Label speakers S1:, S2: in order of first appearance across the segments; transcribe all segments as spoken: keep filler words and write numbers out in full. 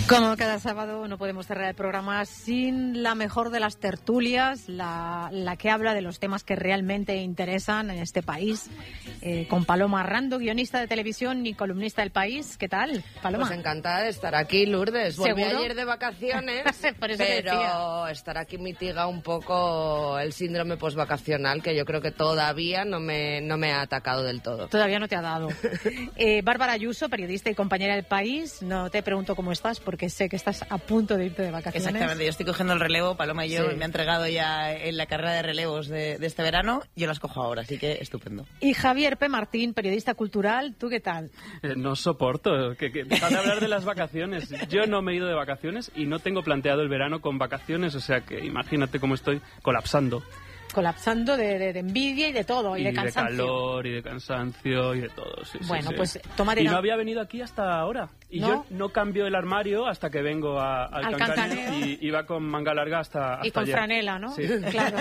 S1: Como cada sábado no podemos cerrar el programa sin la mejor de las tertulias, la, la que habla de los temas que realmente interesan en este país, eh, con Paloma Rando, guionista de televisión y columnista del País. ¿Qué tal, Paloma?
S2: Pues encantada de estar aquí, Lourdes. Volví
S1: ¿Seguro?
S2: ayer de vacaciones,
S1: Por eso te
S2: pero
S1: decía.
S2: estar aquí mitiga un poco el síndrome postvacacional, que yo creo que todavía no me, no me ha atacado del todo.
S1: Todavía no te ha dado. Eh, Bárbara Ayuso, periodista y compañera del País, no te pregunto cómo estás, porque que sé que estás a punto de irte de vacaciones.
S3: Exactamente, yo estoy cogiendo el relevo, Paloma y yo
S2: Sí.
S3: me ha entregado ya en la carrera de relevos de, de este verano, yo las cojo ahora, así que estupendo.
S1: Y Javier P. Martín, periodista cultural, ¿tú qué tal?
S4: Eh, no soporto que, que van a hablar de las vacaciones. Yo no me he ido de vacaciones y no tengo planteado el verano con vacaciones, o sea que imagínate cómo estoy colapsando.
S1: Colapsando de, de, de envidia y de todo, y,
S4: Y
S1: de
S4: de
S1: cansancio.
S4: calor, y de cansancio, y de todo, sí, sí,
S1: Bueno,
S4: sí.
S1: pues tómate
S4: Y
S1: una-
S4: no había venido aquí hasta ahora. Y
S1: ¿No?
S4: yo no cambio el armario hasta que vengo a- al,
S1: Al
S4: Cancaneo,
S1: Cancaneo.
S4: y iba con manga larga hasta, hasta
S1: Y con
S4: ayer.
S1: franela, ¿no?
S4: Sí.
S1: Claro.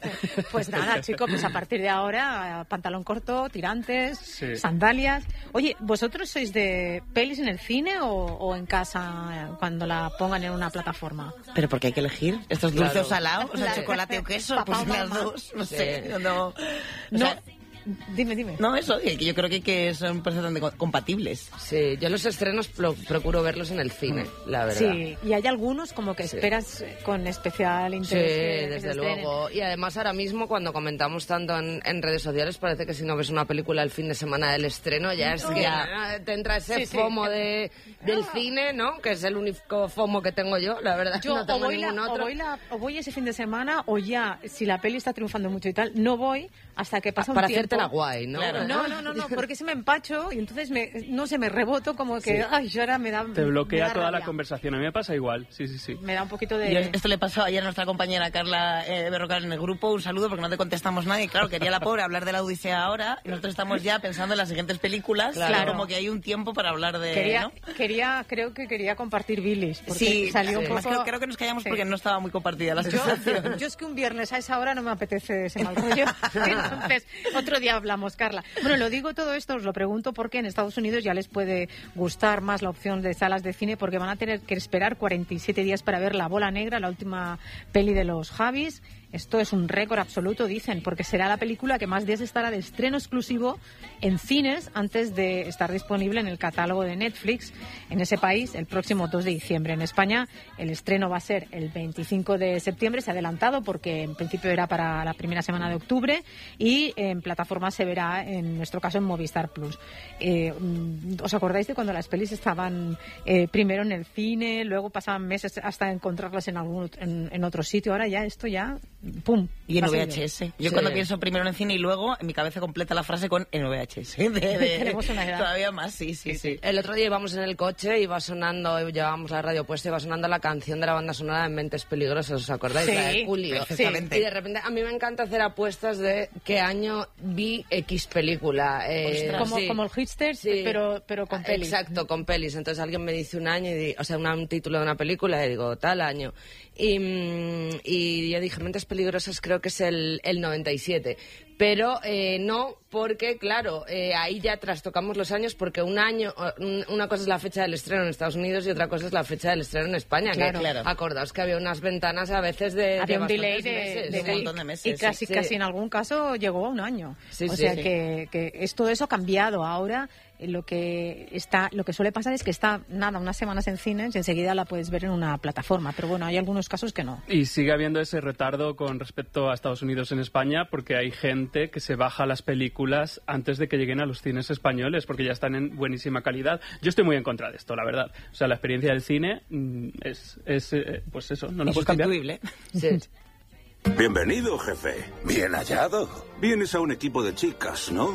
S1: Pues nada, chicos, pues a partir de ahora, pantalón corto, tirantes,
S4: Sí.
S1: sandalias. Oye, ¿vosotros sois de pelis en el cine o, o en casa eh, cuando la pongan en una plataforma?
S3: Pero porque hay que elegir, ¿esto es dulce
S2: Claro.
S3: o salado? O sea,
S1: Claro.
S3: chocolate o queso,
S1: Papá
S3: pues
S1: o
S3: las
S1: mamá.
S3: dos, no
S2: Sí.
S3: sé, no... o
S1: No,
S3: sea,
S1: dime, dime.
S3: no, eso, que yo creo que, que son perfectamente co- compatibles.
S2: Sí, yo los estrenos pro- procuro verlos en el cine, la verdad.
S1: Sí, y hay algunos como que
S2: Sí.
S1: esperas eh, con especial
S2: Sí,
S1: interés. que- que se
S2: desde
S1: estrenen.
S2: luego. Y además ahora mismo cuando comentamos tanto en, en redes sociales parece que si no ves una película el fin de semana del estreno ya es que ah, te entra ese
S1: Sí, sí.
S2: FOMO de, del cine, ¿no? Que es el único FOMO que tengo yo, la verdad.
S1: Yo
S2: no
S1: o,
S2: tengo
S1: voy la-
S2: ningún
S1: o
S2: otro.
S1: voy la- o voy ese fin de semana o ya, si la peli está triunfando mucho y tal, no voy hasta que pasa un
S2: Para
S1: tiempo.
S2: hacerte la guay, ¿no?
S3: Claro.
S1: No, no, no, no, porque se me empacho y entonces me, no sé, me reboto como que, ay, yo ahora me da
S4: Te
S1: me
S4: bloquea
S1: da
S4: toda la
S1: rabia.
S4: conversación. A mí me pasa igual, sí, sí, sí.
S1: Me da un poquito de...
S3: Yo- esto le pasó ayer a nuestra compañera Carla eh, Berrocal en el grupo, un saludo porque no te contestamos nadie. Claro, quería la pobre hablar de la Odisea ahora y nosotros estamos ya pensando en las siguientes películas.
S1: Claro.
S3: Como que hay un tiempo para hablar de...
S1: Quería,
S3: ¿no?
S1: quería, creo que quería compartir bilis, porque
S3: Sí,
S1: salió
S3: sí.
S1: un
S3: Más
S1: poco...
S3: creo, creo que nos callamos
S1: Sí.
S3: porque no estaba muy compartida la
S1: Yo,
S3: sensación.
S1: yo es que un viernes a esa hora no me apetece ese mal rollo. Entonces, otro día hablamos, Carla. Bueno, lo digo todo esto, os lo pregunto porque en Estados Unidos ya les puede gustar más la opción de salas de cine porque van a tener que esperar cuarenta y siete días para ver La Bola Negra, la última peli de los Javis. Esto es un récord absoluto, dicen, porque será la película que más días estará de estreno exclusivo en cines antes de estar disponible en el catálogo de Netflix en ese país el próximo dos de diciembre. En España el estreno va a ser el veinticinco de septiembre, se ha adelantado porque en principio era para la primera semana de octubre y en plataforma se verá, en nuestro caso, en Movistar Plus. Eh, ¿Os acordáis de cuando las pelis estaban eh, primero en el cine, luego pasaban meses hasta encontrarlas en algún en, en otro sitio? Ahora ya esto ya... ¡Pum!
S3: Y en
S1: va
S3: V
S1: seguido.
S3: H S. Yo
S2: Sí.
S3: cuando pienso primero en cine y luego, en mi cabeza completa la frase con en V H S. De- de-
S1: Tenemos una edad.
S3: Todavía más, sí, sí, sí.
S2: El otro día íbamos en el coche, iba sonando, llevábamos la radio puesta, iba sonando la canción de la banda sonora de Mentes Peligrosas, ¿os acordáis?
S1: Sí,
S2: La de Julio.
S3: perfectamente.
S2: Y de repente, a mí me encanta hacer apuestas de qué año vi X película. Eh,
S3: Ostras.
S1: Como,
S2: sí.
S1: como el Hitster,
S2: Sí.
S1: pero, pero con pelis.
S2: Exacto, con pelis. Entonces alguien me dice un año, y di- o sea, una- un título de una película, y digo, tal año. Y, mm, y yo dije, Mentes Peligrosas creo que es el, el noventa y siete. Pero eh, no, porque, claro, eh, ahí ya trastocamos los años, porque un año, un- una cosa es la fecha del estreno en Estados Unidos y otra cosa es la fecha del estreno en España.
S1: Claro.
S2: que,
S3: Claro.
S2: Acordaos que había unas ventanas a veces de,
S1: Había
S2: de
S1: un delay
S2: bastantes
S1: de,
S2: meses.
S1: de-
S3: un montón de meses,
S1: y casi,
S2: sí.
S1: casi en algún caso llegó a un año.
S2: Sí,
S1: o
S2: sí,
S1: sea
S2: sí.
S1: que, que es, todo eso ha cambiado. Ahora eh, lo que está, lo que suele pasar es que está nada unas semanas en cines y enseguida la puedes ver en una plataforma. Pero bueno, hay algunos casos que no.
S4: Y sigue habiendo ese retardo con respecto a Estados Unidos en España porque hay gente que se baja las películas antes de que lleguen a los cines españoles porque ya están en buenísima calidad. Yo estoy muy en contra de esto, la verdad. O sea, la experiencia del cine mm, es, es eh, pues eso, no la puedes cambiar.
S3: Insustituible.
S2: Sí.
S5: Bienvenido, jefe. Bien hallado. Vienes a un equipo de chicas, ¿no?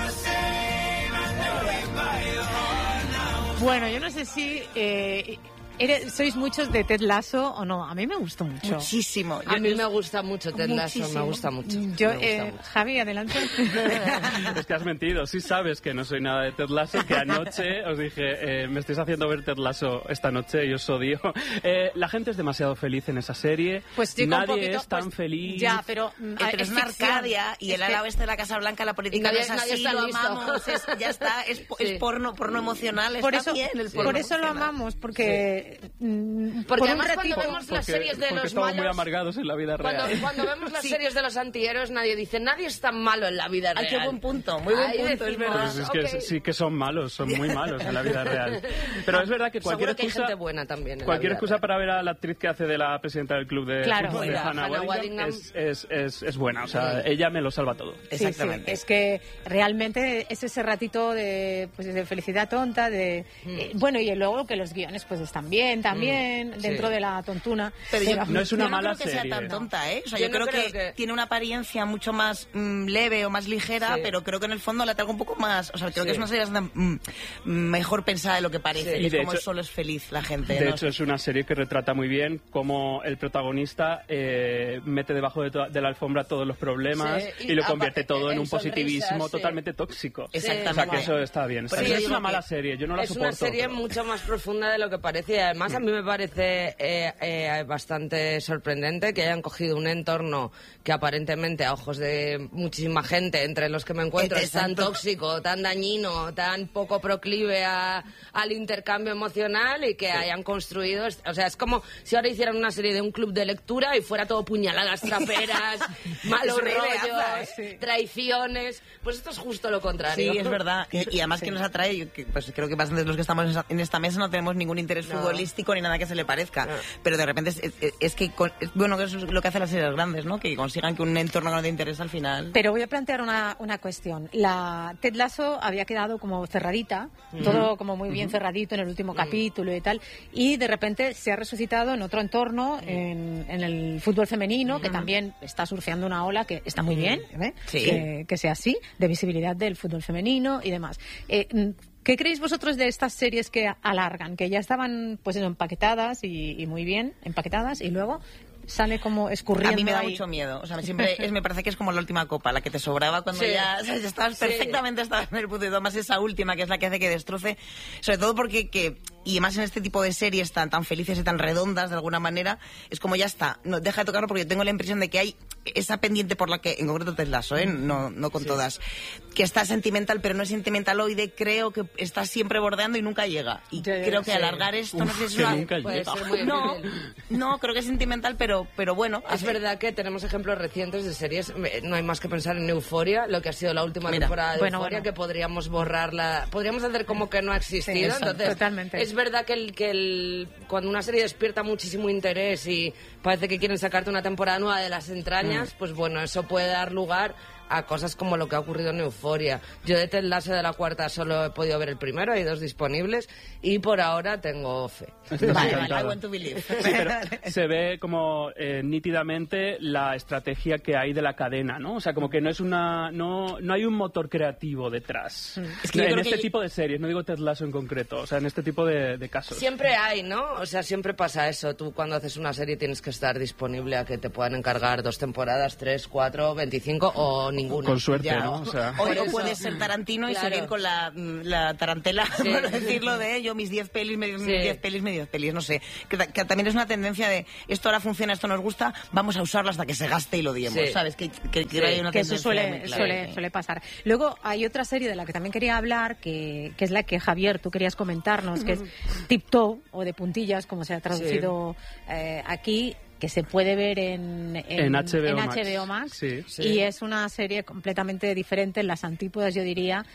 S1: Bueno, yo no sé si eh, ¿Eres, ¿Sois muchos de Ted Lasso o no? A mí me gustó mucho.
S3: Muchísimo.
S2: A mí me gusta mucho Ted Lasso,
S1: Muchísimo.
S2: me gusta mucho.
S1: Yo,
S2: me gusta
S1: eh,
S2: mucho.
S1: Javi, adelante.
S4: Es que has mentido. Sí sabes que no soy nada de Ted Lasso, que anoche os dije, eh, me estáis haciendo ver Ted Lasso esta noche y os odio. Eh, la gente es demasiado feliz en esa serie.
S1: Pues digo
S4: Nadie
S1: un poquito,
S4: es tan
S1: pues,
S4: feliz.
S1: Ya, pero mm,
S3: Eh, pero es una
S1: ficción.
S3: Arcadia y
S1: Es
S3: el
S1: que-
S3: ala oeste de la Casa Blanca, la política
S2: Y nadie-
S3: no es así,
S2: nadie está
S3: lo
S2: listo.
S3: amamos, es- ya está, es, po- es
S2: Sí.
S3: porno, porno emocional,
S1: Por
S3: está
S1: eso,
S3: bien el porno
S1: por eso lo
S3: emocional.
S1: amamos, porque mm,
S2: Porque
S1: por un
S2: además
S1: ratito.
S2: cuando vemos las
S4: Porque,
S2: series de
S4: porque
S2: los
S4: estamos muy
S2: malos...
S4: amargados en la vida
S2: Cuando,
S4: real.
S2: cuando vemos las
S3: Sí.
S2: series de los antihéroes, nadie dice, nadie es tan malo en la vida real.
S3: Ay, qué buen punto, muy buen
S2: Ahí
S3: punto, es
S2: decimos,
S3: verdad.
S4: Pues es que
S2: ok.
S4: sí que son malos, son muy malos en la vida real. Pero es verdad que cualquier
S2: Seguro que hay
S4: excusa,
S2: gente buena también en
S4: cualquier
S2: la vida
S4: excusa
S2: real.
S4: para ver a la actriz que hace de la presidenta del club de
S1: Claro.
S4: fútbol, de
S2: Buena,
S4: Hannah
S2: Hannah
S4: Waddingham,
S2: Waddingham.
S4: es, es, es, es buena. O sea, ella me lo salva todo.
S1: Sí, sí,
S3: Exactamente.
S1: es que realmente es ese ratito de, pues, de felicidad tonta, de eh, bueno, y luego que los guiones pues están bien también, dentro
S2: sí.
S1: de la tontuna.
S3: Pero yo,
S4: No es una
S3: yo no
S4: mala
S3: creo que sea
S4: serie.
S3: tan tonta, ¿eh? O sea,
S2: Yo
S3: yo,
S2: no
S3: creo,
S2: creo
S3: que,
S2: que-
S3: tiene una apariencia mucho más mm, leve o más ligera,
S2: Sí.
S3: pero creo que en el fondo la traigo un poco más... O sea, creo
S2: Sí.
S3: que es una serie bastante mm, mejor pensada de lo que parece.
S2: Sí.
S3: Y
S4: Y de
S3: como
S4: hecho-
S3: solo es feliz la gente.
S4: De
S3: ¿no?
S4: hecho, es una serie que retrata muy bien cómo el protagonista eh, mete debajo de, to- de la alfombra todos los problemas
S2: Sí,
S4: y,
S2: y
S4: lo
S2: apa-
S4: convierte todo en
S2: en
S4: un positivismo
S2: sonrisas, sí.
S4: totalmente tóxico.
S3: Exactamente.
S4: O sea, que eso está bien. Está
S3: Por
S4: bien.
S3: eso
S4: Es una
S3: digo
S4: mala
S3: que
S4: serie, yo no la
S2: es
S4: soporto.
S2: una serie
S4: pero-
S2: mucho más profunda de lo que parece y además a mí me parece eh, eh, bastante sorprendente que hayan cogido un entorno que aparentemente a ojos de muchísima gente entre los que me encuentro es tan
S3: Exacto.
S2: tóxico, tan dañino, tan poco proclive a- al intercambio emocional y que hayan construido, o sea, es como si ahora hicieran una serie de un club de lectura y fuera todo puñaladas traperas, malos
S3: Es una ideaza,
S2: rollos,
S3: ¿eh?
S2: traiciones, pues esto es justo lo contrario.
S3: Sí, es verdad. Y, y además que nos atrae, yo que, pues creo que bastantes de los que estamos en esa- en esta mesa no tenemos ningún interés
S2: No.
S3: futbolístico ni nada que se le parezca.
S2: No.
S3: Pero de repente es, es- es que, con- es- bueno, que eso es lo que hacen las series grandes, ¿no? Que consigan que un entorno que no te interesa al final...
S1: Pero voy a plantear una, una cuestión. La Ted Lasso había quedado como cerradita, todo como muy bien cerradito en el último capítulo y tal, y de repente se ha resucitado en otro entorno, en, en el fútbol femenino, que también está surfeando una ola que está muy bien, ¿eh?
S3: Sí.
S1: que, que sea así, de visibilidad del fútbol femenino y demás. Eh, ¿Qué creéis vosotros de estas series que alargan, que ya estaban pues eso, empaquetadas y, y muy bien empaquetadas y luego sale como escurriendo
S3: A mí me da
S1: ahí?
S3: mucho miedo. O sea, siempre es, me parece que es como la última copa, la que te sobraba cuando
S2: Sí.
S3: ya, o sea, ya estabas
S2: Sí.
S3: perfectamente estabas en el punto. Y además esa última que es la que hace que destroce. Sobre todo porque, que, y además en este tipo de series tan, tan felices y tan redondas, de alguna manera, es como ya está. No, deja de tocarlo porque yo tengo la impresión de que hay esa pendiente por la que, en concreto Ted Lasso, ¿eh? no, no con todas, que está sentimental, pero no es sentimentaloide, creo que está siempre bordeando y nunca llega. Y
S2: Ya, ya,
S3: creo que
S2: sí.
S3: alargar esto, no sé si es
S4: que
S3: una...
S4: nunca
S2: Puede
S4: llega.
S2: ser muy
S3: No,
S2: difícil.
S3: no, creo que es sentimental, pero, pero bueno.
S2: Es verdad que tenemos ejemplos recientes de series, eh, no hay más que pensar en Euforia, lo que ha sido la última
S3: Mira,
S2: temporada de
S1: bueno,
S2: Euforia,
S1: bueno.
S2: que podríamos borrarla, podríamos hacer como que no ha existido.
S1: Sí, eso,
S2: Entonces,
S1: totalmente.
S2: es verdad que, el, que el, cuando una serie despierta muchísimo interés y parece que quieren sacarte una temporada nueva de las entrañas, pues bueno, eso puede dar lugar a cosas como lo que ha ocurrido en Euforia. Yo de Ted Lasso de la cuarta solo he podido ver el primero, hay dos disponibles y por ahora tengo fe.
S4: Estás
S3: Vale,
S4: encantado.
S3: vale, I want to believe.
S4: Sí, pero se ve como eh, nítidamente la estrategia que hay de la cadena, ¿no? O sea, como que no es una, no, no hay un motor creativo detrás.
S3: Es que yo
S4: en
S3: creo
S4: este
S3: que-
S4: tipo de series, no digo Ted Lasso en concreto, o sea, en este tipo de, de casos.
S2: Siempre hay, ¿no? O sea, siempre pasa eso. Tú cuando haces una serie tienes que estar disponible a que te puedan encargar dos temporadas, tres, cuatro, veinticinco o ninguna.
S4: Con suerte,
S2: Ya.
S4: ¿no? O sea,
S3: O,
S2: Por
S3: o
S2: eso-
S3: puedes ser Tarantino y
S2: Claro.
S3: seguir con la, mm, la tarantela,
S2: Sí.
S3: por decirlo de ello, mis diez pelis, mis
S2: Sí.
S3: diez pelis, mis diez pelis, no sé. Que, ta- que también es una tendencia de esto ahora funciona, esto nos gusta, vamos a usarlo hasta que se gaste y lo diemos,
S2: Sí.
S3: ¿sabes? Que, que, que
S2: Sí.
S3: hay una
S1: Que eso
S3: tendencia muy
S1: suele,
S3: clara.
S1: suele, suele pasar. Luego hay otra serie de la que también quería hablar, que, que es la que Javier, tú querías comentarnos, que es Tiptoe, o de puntillas, como se ha traducido eh, aquí, que se puede ver en,
S4: En H B O
S1: en
S4: Max.
S1: H B O Max.
S4: Sí.
S2: Sí.
S1: Y es una serie completamente diferente, en las antípodas yo diría,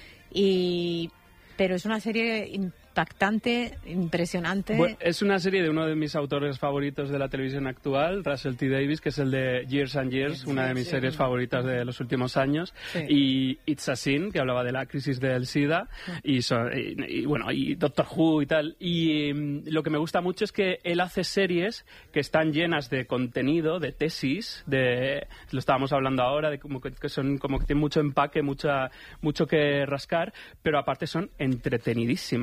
S1: y pero es una serie impactante, impresionante.
S4: Bueno, es una serie de uno de mis autores favoritos de la televisión actual, Russell T. Davies, que es el de Years and Years, una de mis series favoritas de los últimos años,
S1: Sí.
S4: y It's a Sin, que hablaba de la crisis del SIDA, y, so- y- y, bueno, y Doctor Who y tal. Y mm, lo que me gusta mucho es que él hace series que están llenas de contenido, de tesis, de lo estábamos hablando ahora, de como que, que son como que tienen mucho empaque, mucha mucho que rascar, pero aparte son entretenidísimas, ¿no?
S3: Y
S4: O sea,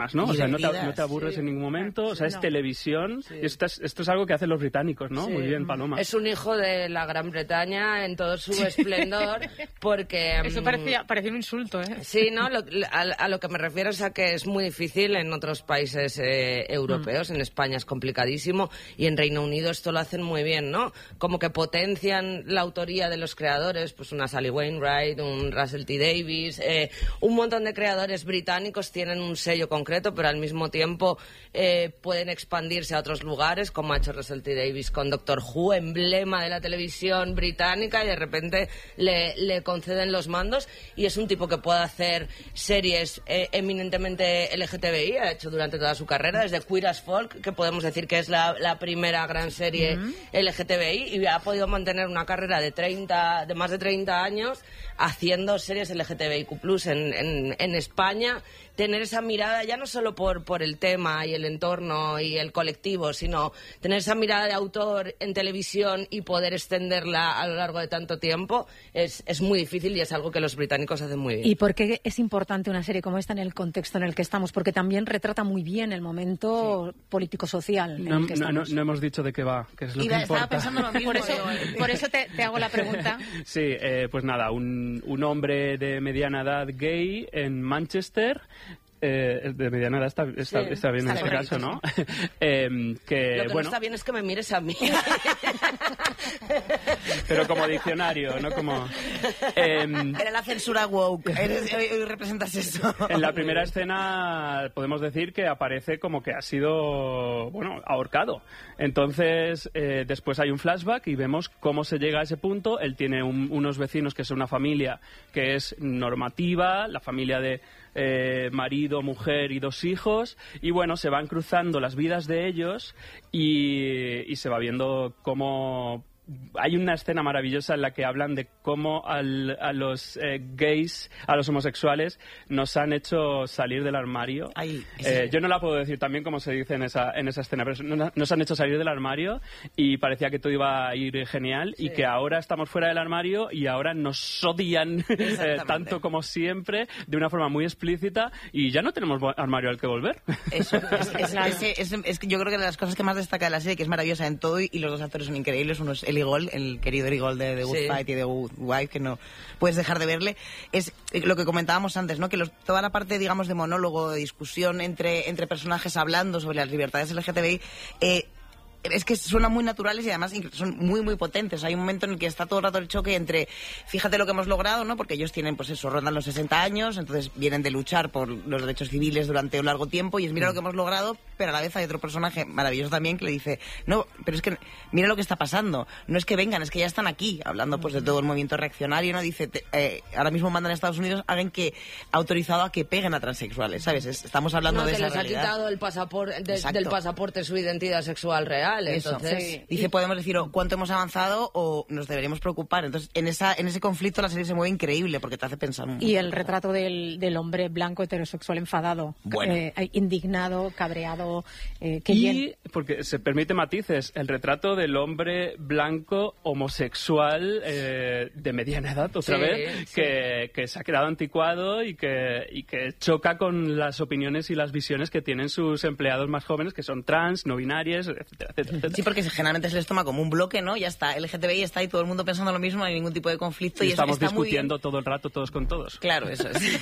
S4: sea, no te,
S3: divertidas,
S4: no te aburres
S2: sí.
S4: en ningún momento, o sea, es
S1: No.
S4: televisión,
S2: Sí.
S4: y esto es, esto es algo que hacen los británicos, ¿no?
S2: Sí.
S4: Muy bien, Paloma.
S2: Es un hijo de la Gran Bretaña en todo su esplendor, porque...
S1: Eso
S2: mm,
S1: parecía, parecía un insulto, ¿eh?
S2: Sí, ¿no? Lo- a, a lo que me refiero es a que es muy difícil en otros países eh, europeos. En España es complicadísimo y en Reino Unido esto lo hacen muy bien, ¿no? Como que potencian la autoría de los creadores, pues una Sally Wainwright, un Russell T. Davies, eh, un montón de creadores británicos tienen un sello concreto, pero al mismo tiempo eh, pueden expandirse a otros lugares, como ha hecho Russell T. Davies con Doctor Who, emblema de la televisión británica, y de repente le, le conceden los mandos, y es un tipo que puede hacer series eh, eminentemente L G T B I, ha hecho durante toda su carrera, desde Queer as Folk, que podemos decir que es la, la primera gran serie L G T B I, y ha podido mantener una carrera de treinta, de más de treinta años haciendo series L G T B I Q plus en, en, en España. Tener esa mirada ya no solo por, por el tema y el entorno y el colectivo, sino tener esa mirada de autor en televisión y poder extenderla a lo largo de tanto tiempo es, es muy difícil, y es algo que los británicos hacen muy bien.
S1: ¿Y por qué es importante una serie como esta en el contexto en el que estamos? Porque también retrata muy bien el momento político-social en
S4: No,
S1: el que
S4: no, no,
S1: estamos.
S4: no hemos dicho de qué va, que es lo
S3: Iba-
S4: que
S3: estaba
S4: importa.
S3: pensando lo mismo.
S1: Por eso,
S3: digo, eh.
S1: por eso te, te hago la pregunta.
S4: Sí, eh, pues nada, un, un hombre de mediana edad gay en Manchester. Eh, de mediana edad está, está,
S2: Sí,
S4: está bien
S3: está
S4: en este
S3: correcto,
S4: caso, ¿no? eh, que,
S2: Lo que
S4: bueno,
S2: no está bien es que me mires a mí.
S4: pero como diccionario, no como... em,
S3: Era la censura woke. Eres- hoy, hoy representas eso.
S4: En la primera escena podemos decir que aparece como que ha sido, bueno, ahorcado. Entonces, eh, después hay un flashback y vemos cómo se llega a ese punto. Él tiene un- unos vecinos que son una familia que es normativa, la familia de eh, marido, mujer y dos hijos. Y bueno, se van cruzando las vidas de ellos y, y se va viendo cómo... Hay una escena maravillosa en la que hablan de cómo al- a los eh, gays, a los homosexuales, nos han hecho salir del armario.
S3: Ay,
S4: Eh, yo no la puedo decir también como se dice en esa, en esa escena, pero no- nos han hecho salir del armario y parecía que todo iba a ir genial, y que ahora estamos fuera del armario y ahora nos odian eh,
S3: Exactamente.
S4: tanto como siempre, de una forma muy explícita, y ya no tenemos vo- armario al que volver.
S3: Eso, es, es- ese- ese- es que yo creo que de las cosas que más destaca de la serie, que es maravillosa en todo, y, y los dos actores son increíbles, uno es Eli Gold, el querido Eli Gold de The Good
S2: Sí.
S3: Fight y de Good Wife, que no puedes dejar de verle, es lo que comentábamos antes, ¿no? Que los- toda la parte, digamos, de monólogo, de discusión entre, entre personajes hablando sobre las libertades L G T B I, eh, es que suenan muy naturales y además incluso son muy, muy potentes. Hay un momento en el que está todo el rato el choque entre, fíjate lo que hemos logrado, ¿no? Porque ellos tienen, pues eso, rondan los sesenta años, entonces vienen de luchar por los derechos civiles durante un largo tiempo, y es mira lo que hemos logrado, pero a la vez hay otro personaje maravilloso también que le dice, no, pero es que mira lo que está pasando, no es que vengan, es que ya están aquí, hablando pues de todo el movimiento reaccionario, ¿no? Dice, te- eh, ahora mismo mandan a Estados Unidos, hagan que, autorizado a que peguen a transexuales, ¿sabes? Es- estamos hablando
S2: No,
S3: de
S2: que
S3: esa
S2: les ha
S3: realidad.
S2: quitado el pasaporte, de-
S3: Exacto.
S2: del pasaporte su identidad sexual real.
S3: Eso.
S2: Entonces,
S3: Sí. Dice, podemos decir o cuánto hemos avanzado o nos deberíamos preocupar. Entonces, en esa en ese conflicto la serie se mueve increíble porque te hace pensar mucho.
S1: Y el retrato del, del hombre blanco heterosexual enfadado,
S3: Bueno.
S1: eh, indignado, cabreado, eh, que
S4: Y,
S1: bien.
S4: porque se permite matices, el retrato del hombre blanco homosexual eh, de mediana edad, otra
S2: Sí,
S4: vez,
S2: sí.
S4: que, que se ha quedado anticuado y que, y que choca con las opiniones y las visiones que tienen sus empleados más jóvenes, que son trans, no binarias, etcétera, etcétera, etcétera.
S3: Sí, porque se- generalmente se les toma como un bloque, ¿no? Ya está, L G T B I está ahí todo el mundo pensando lo mismo, no hay ningún tipo de conflicto.
S4: Y
S3: Y, eso
S4: estamos
S3: está muy bien.
S4: discutiendo todo el rato todos con todos.
S3: Claro, eso es.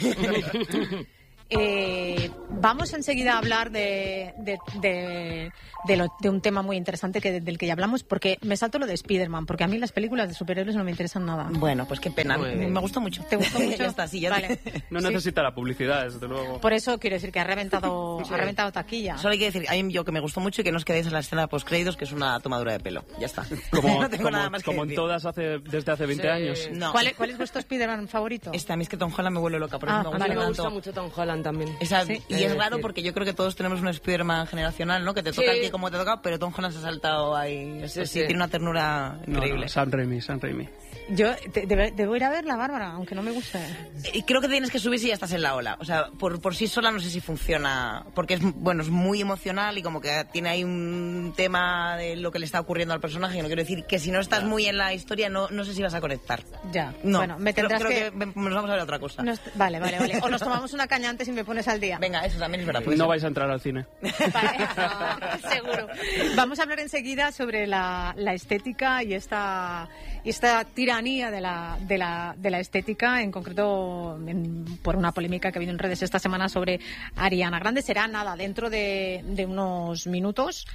S1: Eh, vamos enseguida a hablar de, de, de, de lo- de un tema muy interesante que, del que ya hablamos, porque me salto lo de Spider-Man, porque a mí las películas de superhéroes no me interesan nada.
S3: Bueno, pues qué pena.
S2: Muy bien.
S3: Me gustó mucho.
S1: ¿Te gustó mucho?
S3: Ya está, sí, ya
S1: Vale.
S3: te-
S4: No
S1: Sí.
S4: necesita la publicidad, desde luego.
S1: Por eso quiero decir que ha reventado, ha reventado taquilla.
S3: Solo hay que decir, hay un yo que me gustó mucho y que no os quedéis en la escena post créditos, que es una tomadura de pelo. Ya está.
S4: Como,
S3: no tengo
S4: como-
S3: nada más que
S4: como en
S3: decir.
S4: todas hace, desde hace veinte
S2: Sí.
S4: años.
S3: No.
S1: ¿Cuál, es, ¿Cuál es vuestro Spider-Man favorito?
S3: Este, a mí es que Tom Holland me vuelve loca, por eso
S1: Ah,
S3: me
S2: a
S3: gusta
S2: mí me
S3: tanto.
S2: gusta mucho Tom Holland también.
S3: Esa-
S1: Sí.
S3: y es
S2: Eh,
S3: raro
S2: sí.
S3: porque yo creo que todos tenemos un Spider-Man generacional, ¿no? Que te toca
S2: Sí.
S3: el que como te toca, pero Tom Holland se ha saltado ahí.
S2: Sí,
S3: Sí,
S2: sí.
S3: tiene una ternura
S4: No,
S3: increíble.
S4: no, Sam Raimi, Sam Raimi.
S1: Yo te- debe- debo ir a ver la Bárbara, aunque no me guste.
S3: Y creo que tienes que subir si ya estás en la ola. O sea, por, por sí sola no sé si funciona. Porque es, bueno, es muy emocional y como que tiene ahí un tema de lo que le está ocurriendo al personaje. Y no quiero decir que si no estás muy en la historia, no, no sé si vas a conectar.
S1: Ya.
S3: No,
S1: Bueno, me
S3: creo-
S1: tendrás
S3: creo
S1: que...
S3: que... nos vamos a ver otra cosa.
S1: Nos- Vale, vale, vale. O nos tomamos una caña antes antes y me pones al día.
S3: Venga, eso también es verdad.
S4: No vais a entrar al cine.
S1: Vale, no, seguro. Vamos a hablar enseguida sobre la, la estética y esta, y esta tiranía de la, de la, de la estética, en concreto en, por una polémica que ha habido en redes esta semana sobre Ariana Grande. Será nada, dentro de, de unos minutos,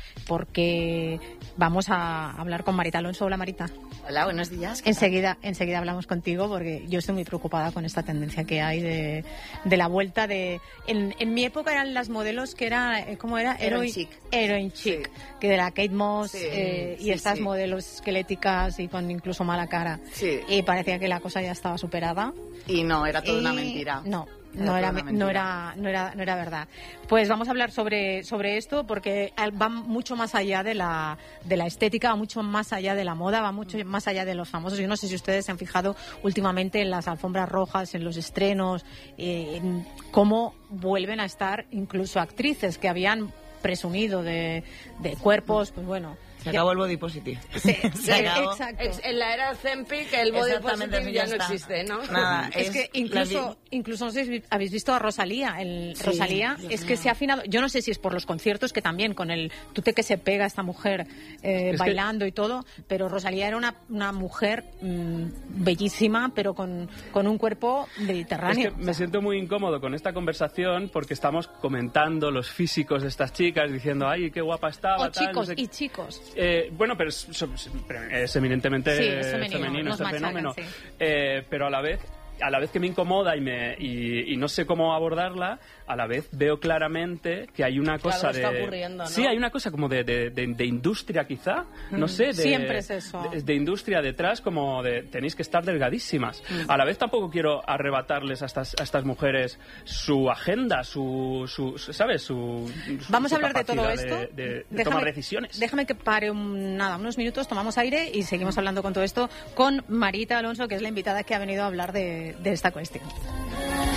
S1: porque vamos a hablar con Marita Alonso. Hola, Marita.
S6: Hola, buenos días.
S1: Enseguida, enseguida hablamos contigo, porque yo estoy muy preocupada con esta tendencia que hay de, de la vuelta de... En, en mi época eran las modelos que era, ¿cómo era?
S6: Heroin chic.
S1: Heroin chic, sí. Que de la Kate Moss,
S6: sí,
S1: eh, y
S6: sí,
S1: estas
S6: sí.
S1: modelos esqueléticas y con incluso mala cara.
S6: Sí.
S1: Y parecía que la cosa ya estaba superada.
S6: Y no, era toda
S1: y...
S6: una mentira.
S1: No. No era, no, era, no, era, no era verdad. Pues vamos a hablar sobre, sobre esto, porque va mucho más allá de la, de la estética, va mucho más allá de la moda, va mucho más allá de los famosos. Yo no sé si ustedes se han fijado últimamente en las alfombras rojas, en los estrenos, eh, en cómo vuelven a estar incluso actrices que habían presumido de, de cuerpos, pues bueno...
S3: Se acabó el body positive.
S1: Sí,
S3: se acabó.
S1: Exacto.
S2: En la era Zempic el body positive ya, ya no existe, ¿no?
S3: Nada,
S1: es,
S3: es
S1: que incluso, incluso no sé si habéis visto a Rosalía. El, sí, Rosalía Dios es mío. Que se ha afinado. Yo no sé si es por los conciertos, que también con el tute que se pega esta mujer eh, bailando que... y todo, pero Rosalía era una, una mujer mmm, bellísima, pero con, con un cuerpo mediterráneo.
S4: Es que me siento muy incómodo con esta conversación porque estamos comentando los físicos de estas chicas, diciendo, ay, qué guapa estaba.
S1: O
S4: tal,
S1: chicos,
S4: no sé...
S1: y chicos.
S4: Eh, bueno, pero es, es eminentemente
S1: sí, es femenino,
S4: femenino este
S1: machacan,
S4: fenómeno.
S1: Sí.
S4: Eh, pero a la vez, a la vez que me incomoda y, me, y, y no sé cómo abordarla, a la vez veo claramente que hay una cosa
S2: claro,
S4: de...
S2: está ocurriendo, ¿no?
S4: Sí, hay una cosa como de, de, de, de industria quizá, no sé. De,
S1: Siempre es eso.
S4: De, de industria detrás, como de tenéis que estar delgadísimas. Mm. A la vez tampoco quiero arrebatarles a estas, a estas mujeres su agenda, su, su, su ¿sabes? Su,
S1: Vamos
S4: su
S1: a hablar de todo esto.
S4: De, de, de
S1: déjame,
S4: tomar decisiones.
S1: Déjame que pare un, nada, unos minutos, tomamos aire y seguimos hablando con todo esto con Marita Alonso, que es la invitada que ha venido a hablar de, de esta cuestión.